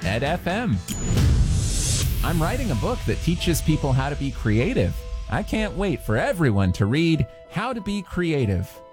EdFM. I'm writing a book that teaches people how to be creative. I can't wait for everyone to read How to Be Creative